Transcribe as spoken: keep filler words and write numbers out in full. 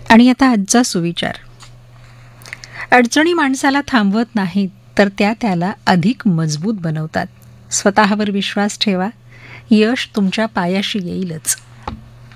आणि आता आजचा सुविचार. अडचणी माणसाला थांबवत नाहीत, तर त्या त्याला अधिक मजबूत बनवतात. स्वतःवर विश्वास ठेवा, यश तुमच्या पायाशी येईलच.